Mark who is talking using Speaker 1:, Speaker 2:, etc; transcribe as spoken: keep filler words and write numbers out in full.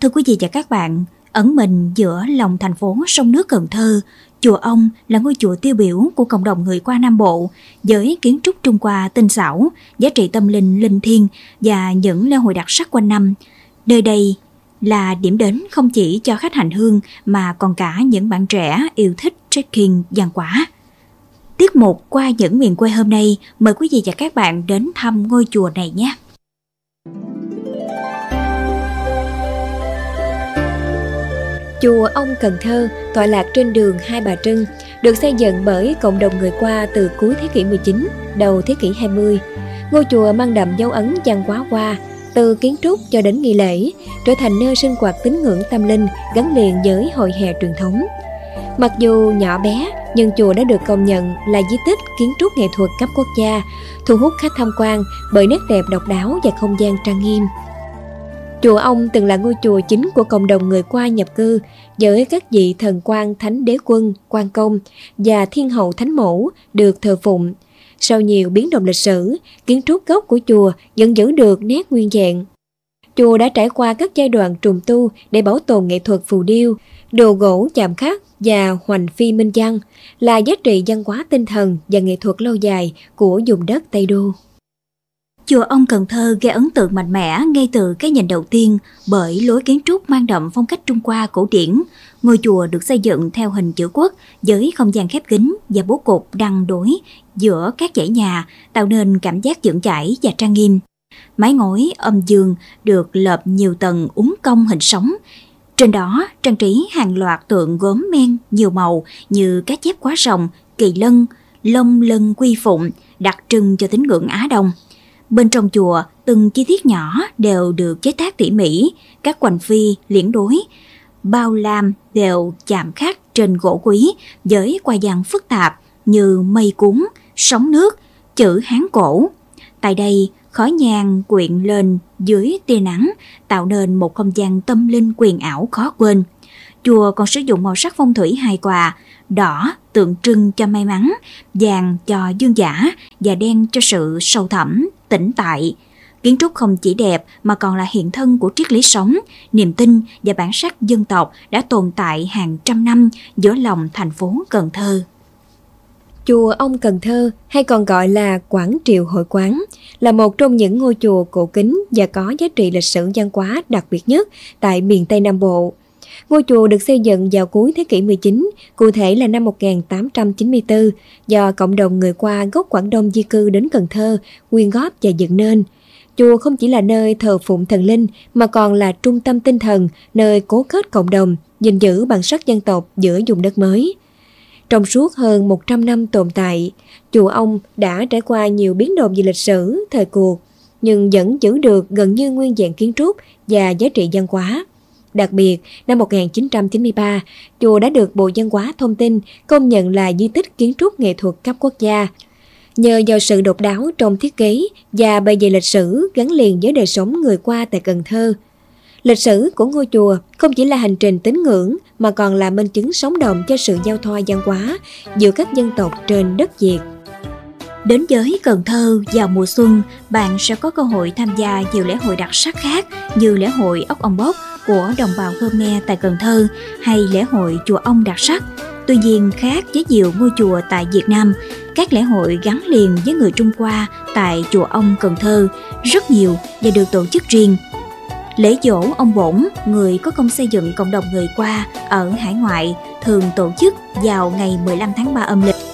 Speaker 1: Thưa quý vị và các bạn, ẩn mình giữa lòng thành phố sông nước Cần Thơ, chùa Ông là ngôi chùa tiêu biểu của cộng đồng người Hoa Nam Bộ, với kiến trúc Trung Hoa tinh xảo, giá trị tâm linh linh thiêng và những lễ hội đặc sắc quanh năm. Nơi đây là điểm đến không chỉ cho khách hành hương mà còn cả những bạn trẻ yêu thích trekking văn hóa. Tiết mục Qua những miền quê hôm nay mời quý vị và các bạn đến thăm ngôi chùa này nhé.
Speaker 2: Chùa Ông Cần Thơ tọa lạc trên đường Hai Bà Trưng, được xây dựng bởi cộng đồng người Hoa từ cuối thế kỷ mười chín, đầu thế kỷ hai mươi. Ngôi chùa mang đậm dấu ấn văn hóa Hoa, từ kiến trúc cho đến nghi lễ, trở thành nơi sinh hoạt tín ngưỡng tâm linh gắn liền với hội hè truyền thống. Mặc dù nhỏ bé, nhưng chùa đã được công nhận là di tích kiến trúc nghệ thuật cấp quốc gia, thu hút khách tham quan bởi nét đẹp độc đáo và không gian trang nghiêm. Chùa Ông từng là ngôi chùa chính của cộng đồng người Hoa nhập cư, với các vị thần quan Thánh Đế Quân, Quan Công và Thiên Hậu Thánh Mẫu được thờ phụng. Sau nhiều biến động lịch sử, kiến trúc gốc của chùa vẫn giữ được nét nguyên vẹn. Chùa đã trải qua các giai đoạn trùng tu để bảo tồn nghệ thuật phù điêu, đồ gỗ chạm khắc và hoành phi minh văn, là giá trị văn hóa tinh thần và nghệ thuật lâu dài của vùng đất Tây Đô.
Speaker 1: Chùa Ông Cần Thơ gây ấn tượng mạnh mẽ ngay từ cái nhìn đầu tiên bởi lối kiến trúc mang đậm phong cách Trung Hoa cổ điển. Ngôi chùa được xây dựng theo hình chữ quốc với không gian khép kín và bố cục đăng đối giữa các dãy nhà, tạo nên cảm giác vững chãi và trang nghiêm. Mái ngói âm dương được lợp nhiều tầng uốn cong hình sóng. Trên đó trang trí hàng loạt tượng gốm men nhiều màu như cá chép quá rồng, kỳ lân, long lân quy phụng, đặc trưng cho tín ngưỡng Á Đông. Bên trong chùa, từng chi tiết nhỏ đều được chế tác tỉ mỉ, các hoành phi, liễn đối, bao lam đều chạm khắc trên gỗ quý với hoa văn phức tạp như mây cuốn, sóng nước, chữ Hán cổ. Tại đây, khói nhang quyện lên dưới tia nắng, tạo nên một không gian tâm linh quyền ảo khó quên. Chùa còn sử dụng màu sắc phong thủy hài hòa, đỏ tượng trưng cho may mắn, vàng cho dương giả và đen cho sự sâu thẳm, tĩnh tại. Kiến trúc không chỉ đẹp mà còn là hiện thân của triết lý sống, niềm tin và bản sắc dân tộc đã tồn tại hàng trăm năm giữa lòng thành phố Cần Thơ.
Speaker 2: Chùa Ông Cần Thơ, hay còn gọi là Quảng Triều Hội Quán, là một trong những ngôi chùa cổ kính và có giá trị lịch sử văn hóa đặc biệt nhất tại miền Tây Nam Bộ. Ngôi chùa được xây dựng vào cuối thế kỷ mười chín, cụ thể là năm một nghìn tám trăm chín mươi tư, do cộng đồng người Hoa gốc Quảng Đông di cư đến Cần Thơ quyên góp và dựng nên. Chùa không chỉ là nơi thờ phụng thần linh mà còn là trung tâm tinh thần, nơi cố kết cộng đồng, gìn giữ bản sắc dân tộc giữa vùng đất mới. Trong suốt hơn một trăm năm tồn tại, chùa Ông đã trải qua nhiều biến động về lịch sử, thời cuộc, nhưng vẫn giữ được gần như nguyên vẹn kiến trúc và giá trị văn hóa. Đặc biệt, năm một nghìn chín trăm chín mươi ba, chùa đã được Bộ Văn hóa Thông tin công nhận là di tích kiến trúc nghệ thuật cấp quốc gia. Nhờ vào sự độc đáo trong thiết kế và bề dày lịch sử gắn liền với đời sống người Hoa tại Cần Thơ. Lịch sử của ngôi chùa không chỉ là hành trình tín ngưỡng mà còn là minh chứng sống động cho sự giao thoa văn hóa giữa các dân tộc trên đất Việt.
Speaker 1: Đến với Cần Thơ vào mùa xuân, bạn sẽ có cơ hội tham gia nhiều lễ hội đặc sắc khác như lễ hội ốc ông bốc của đồng bào Khmer tại Cần Thơ hay lễ hội chùa Ông đặc sắc. Tuy nhiên, khác với nhiều ngôi chùa tại Việt Nam, các lễ hội gắn liền với người Trung Hoa tại chùa Ông Cần Thơ rất nhiều và được tổ chức riêng. Lễ dỗ ông Bổn, người có công xây dựng cộng đồng người Hoa ở hải ngoại, thường tổ chức vào ngày mười lăm tháng ba âm lịch.